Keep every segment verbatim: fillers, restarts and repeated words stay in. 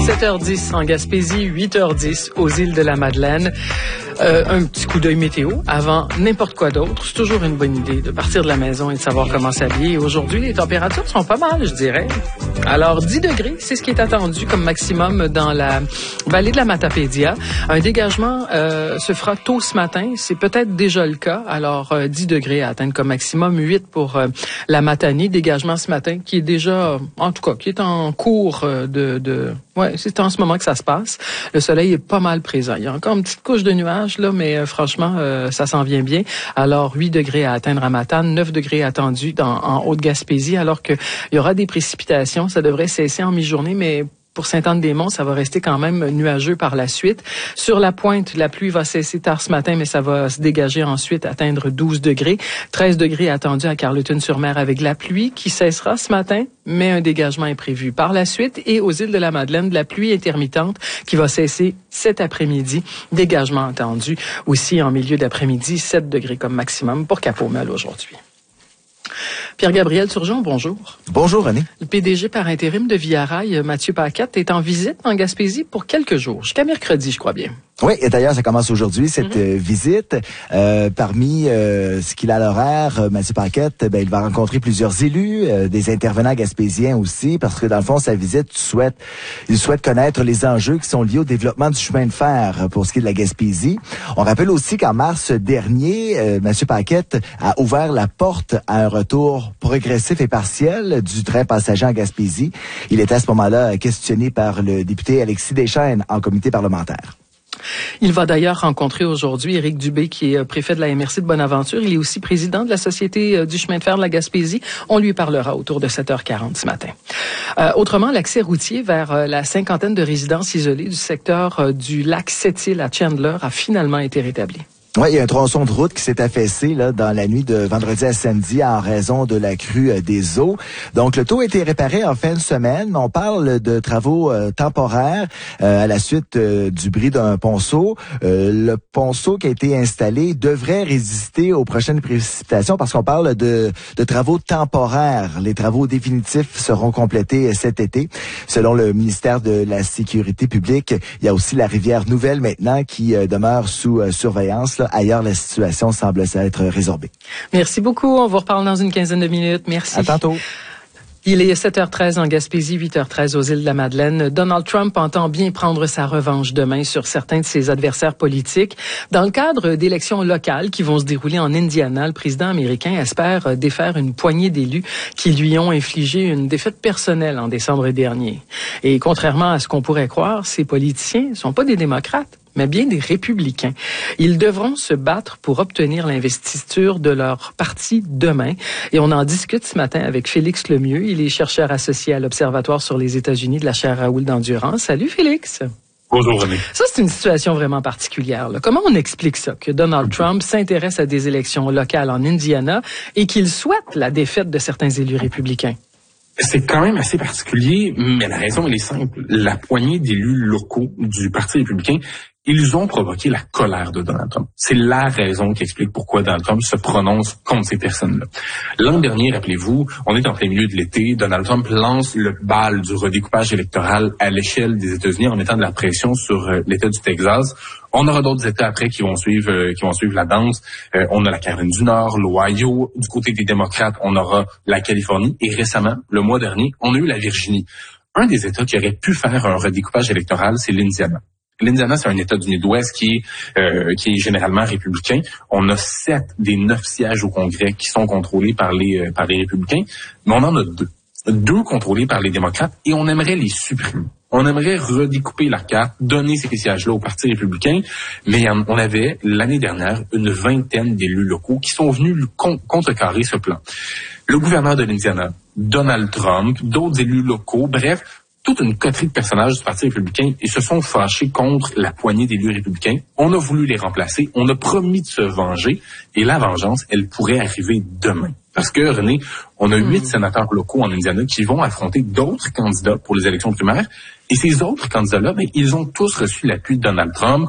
sept heures dix en Gaspésie, huit heures dix aux îles de la Madeleine. Euh, un petit coup d'œil météo avant n'importe quoi d'autre. C'est toujours une bonne idée de partir de la maison et de savoir comment s'habiller. Aujourd'hui, les températures sont pas mal, je dirais. Alors, dix degrés, c'est ce qui est attendu comme maximum dans la vallée de la Matapédia. Un dégagement euh, se fera tôt ce matin. C'est peut-être déjà le cas. Alors, euh, dix degrés à atteindre comme maximum, huit pour euh, la Matanie. Dégagement ce matin qui est déjà, en tout cas, qui est en cours euh, de... de ouais, c'est en ce moment que ça se passe. Le soleil est pas mal présent. Il y a encore une petite couche de nuages, là, mais euh, franchement, euh, ça s'en vient bien. Alors, huit degrés à atteindre à Matane, neuf degrés attendus dans, en Haute-Gaspésie, alors qu'il y aura des précipitations. Ça devrait cesser en mi-journée, mais pour Sainte-Anne-des-Monts, ça va rester quand même nuageux par la suite. Sur la pointe, la pluie va cesser tard ce matin, mais ça va se dégager ensuite, atteindre douze degrés. treize degrés attendus à Carleton-sur-Mer avec la pluie qui cessera ce matin, mais un dégagement est prévu par la suite. Et aux îles de la Madeleine, de la pluie intermittente qui va cesser cet après-midi. Dégagement attendu aussi en milieu d'après-midi, sept degrés comme maximum pour Cap-au-Mel aujourd'hui. Pierre-Gabriel Turgeon, bonjour. Bonjour, René. Le P D G par intérim de Via Rail, Mathieu Paquette, est en visite en Gaspésie pour quelques jours, jusqu'à mercredi, je crois bien. Oui, et d'ailleurs, ça commence aujourd'hui, cette mm-hmm. euh, visite. Euh, parmi euh, ce qu'il a à l'horaire, euh, Mathieu Paquette, ben, il va rencontrer plusieurs élus, euh, des intervenants gaspésiens aussi, parce que dans le fond, sa visite souhaite, il souhaite connaître les enjeux qui sont liés au développement du chemin de fer pour ce qui est de la Gaspésie. On rappelle aussi qu'en mars dernier, euh, Mathieu Paquette a ouvert la porte à un retour progressif et partiel du train passager en Gaspésie. Il était à ce moment-là questionné par le député Alexis Deschênes en comité parlementaire. Il va d'ailleurs rencontrer aujourd'hui Éric Dubé, qui est préfet de la M R C de Bonaventure. Il est aussi président de la Société du chemin de fer de la Gaspésie. On lui parlera autour de sept heures quarante ce matin. Euh, autrement, l'accès routier vers euh, la cinquantaine de résidences isolées du secteur euh, du lac Sept-Îles à Chandler a finalement été rétabli. Oui, il y a un tronçon de route qui s'est affaissé là dans la nuit de vendredi à samedi en raison de la crue euh, des eaux. Donc, le tout a été réparé en fin de semaine. On parle de travaux euh, temporaires euh, à la suite euh, du bris d'un ponceau. Euh, le ponceau qui a été installé devrait résister aux prochaines précipitations parce qu'on parle de, de travaux temporaires. Les travaux définitifs seront complétés cet été. Selon le ministère de la Sécurité publique, il y a aussi la rivière Nouvelle maintenant qui euh, demeure sous euh, surveillance. Là. Ailleurs, la situation semble s'être résorbée. Merci beaucoup. On vous reparle dans une quinzaine de minutes. Merci. À tantôt. Il est sept heures treize en Gaspésie, huit heures treize aux îles de la Madeleine. Donald Trump entend bien prendre sa revanche demain sur certains de ses adversaires politiques. Dans le cadre d'élections locales qui vont se dérouler en Indiana, le président américain espère défaire une poignée d'élus qui lui ont infligé une défaite personnelle en décembre dernier. Et contrairement à ce qu'on pourrait croire, ces politiciens ne sont pas des démocrates, mais bien des républicains. Ils devront se battre pour obtenir l'investiture de leur parti demain. Et on en discute ce matin avec Félix Lemieux. Il est chercheur associé à l'Observatoire sur les États-Unis de la chaire Raoul d'Endurance. Salut Félix. Bonjour René. Ça, c'est une situation vraiment particulière, là. Comment on explique ça, que Donald Trump s'intéresse à des élections locales en Indiana et qu'il souhaite la défaite de certains élus républicains? C'est quand même assez particulier, mais la raison, elle est simple. La poignée d'élus locaux du Parti républicain, ils ont provoqué la colère de Donald Trump. C'est la raison qui explique pourquoi Donald Trump se prononce contre ces personnes-là. L'an dernier, rappelez-vous, on est en plein milieu de l'été, Donald Trump lance le bal du redécoupage électoral à l'échelle des États-Unis en mettant de la pression sur euh, l'État du Texas. On aura d'autres États après qui vont suivre euh, qui vont suivre la danse. Euh, on a la Caroline du Nord, l'Ohio. Du côté des démocrates, on aura la Californie. Et récemment, le mois dernier, on a eu la Virginie. Un des États qui aurait pu faire un redécoupage électoral, c'est l'Indiana. L'Indiana, c'est un État du Midwest qui est, euh, qui est généralement républicain. On a sept des neuf sièges au Congrès qui sont contrôlés par les, euh, par les républicains, mais on en a deux. Deux contrôlés par les démocrates et on aimerait les supprimer. On aimerait redécouper la carte, donner ces sièges-là au Parti républicain, mais on avait l'année dernière une vingtaine d'élus locaux qui sont venus contrecarrer ce plan. Le gouverneur de l'Indiana, Donald Trump, d'autres élus locaux, bref, toute une coterie de personnages du Parti républicain, ils se sont fâchés contre la poignée d'élus républicains. On a voulu les remplacer, on a promis de se venger, et la vengeance, elle pourrait arriver demain. Parce que, René, on a huit mmh. sénateurs locaux en Indiana qui vont affronter d'autres candidats pour les élections primaires, et ces autres candidats-là, ben, ils ont tous reçu l'appui de Donald Trump.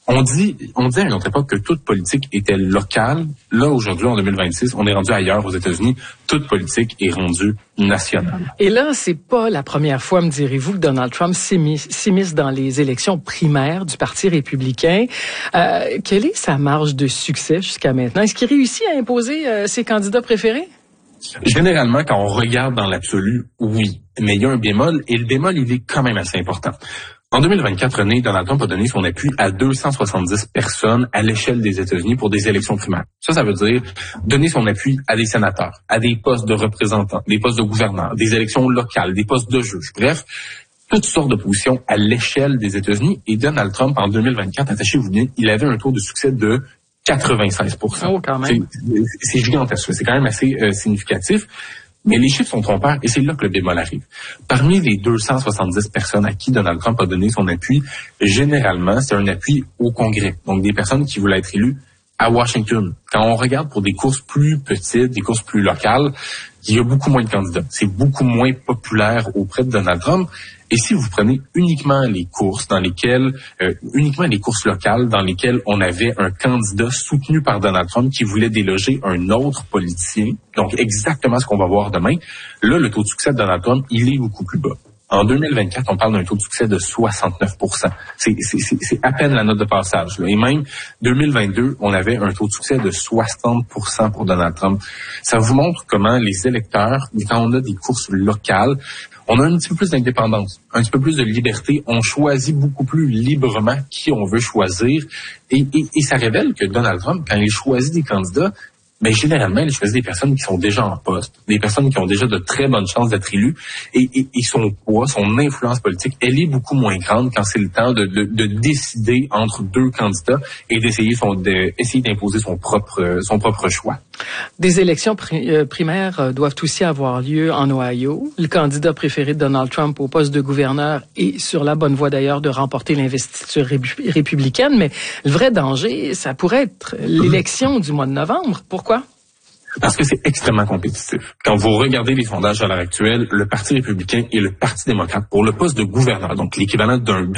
On dit, on dit à une autre époque que toute politique était locale. Là, aujourd'hui, en deux mille vingt-six, on est rendu ailleurs aux États-Unis. Toute politique est rendue nationale. Et là, c'est pas la première fois, me direz-vous, que Donald Trump s'immisce dans les élections primaires du Parti républicain. Euh, quelle est sa marge de succès jusqu'à maintenant? Est-ce qu'il réussit à imposer euh, ses candidats préférés? Généralement, quand on regarde dans l'absolu, oui. Mais il y a un bémol, et le bémol, il est quand même assez important. En deux mille vingt-quatre, René, Donald Trump a donné son appui à deux cent soixante-dix personnes à l'échelle des États-Unis pour des élections primaires. Ça, ça veut dire donner son appui à des sénateurs, à des postes de représentants, des postes de gouverneurs, des élections locales, des postes de juges. Bref, toutes sortes de positions à l'échelle des États-Unis. Et Donald Trump, en deux mille vingt-quatre, attachez-vous bien, il avait un taux de succès de quatre-vingt-seize pour cent. Oh, quand même. C'est, c'est gigantesque. C'est quand même assez euh, significatif. Mais les chiffres sont trompeurs et c'est là que le bémol arrive. Parmi les deux cent soixante-dix personnes à qui Donald Trump a donné son appui, généralement, c'est un appui au Congrès. Donc, des personnes qui voulaient être élues à Washington. Quand on regarde pour des courses plus petites, des courses plus locales, il y a beaucoup moins de candidats. C'est beaucoup moins populaire auprès de Donald Trump. Et si vous prenez uniquement les courses dans lesquelles, euh, uniquement les courses locales dans lesquelles on avait un candidat soutenu par Donald Trump qui voulait déloger un autre politicien, donc exactement ce qu'on va voir demain, là, le taux de succès de Donald Trump, il est beaucoup plus bas. En deux mille vingt-quatre, on parle d'un taux de succès de soixante-neuf pour cent. C'est, c'est, c'est, c'est à peine la note de passage, là. Et même deux mille vingt-deux, on avait un taux de succès de soixante pour cent pour Donald Trump. Ça vous montre comment les électeurs, quand on a des courses locales, on a un petit peu plus d'indépendance, un petit peu plus de liberté. On choisit beaucoup plus librement qui on veut choisir. Et, et, et ça révèle que Donald Trump, quand il choisit des candidats, mais généralement, il choisit des personnes qui sont déjà en poste, des personnes qui ont déjà de très bonnes chances d'être élues, et, et, et son poids, son influence politique, elle est beaucoup moins grande quand c'est le temps de, de, de décider entre deux candidats et d'essayer son, de, essayer d'imposer son propre, son propre choix. Des élections pri- euh, primaires euh, doivent aussi avoir lieu en Ohio. Le candidat préféré de Donald Trump au poste de gouverneur est sur la bonne voie d'ailleurs de remporter l'investiture ré- républicaine, mais le vrai danger, ça pourrait être l'élection du mois de novembre. Pourquoi? Parce que c'est extrêmement compétitif. Quand vous regardez les sondages à l'heure actuelle, le Parti républicain et le Parti démocrate pour le poste de gouverneur, donc l'équivalent d'un